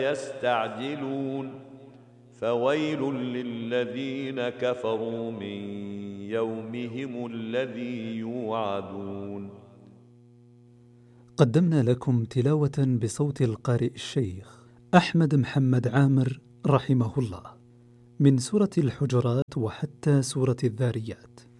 يستعجلون فويل للذين كفروا من يومهم الذي يوعدون. قدمنا لكم تلاوة بصوت القارئ الشيخ أحمد محمد عامر رحمه الله من سورة الحجرات وحتى سورة الذاريات.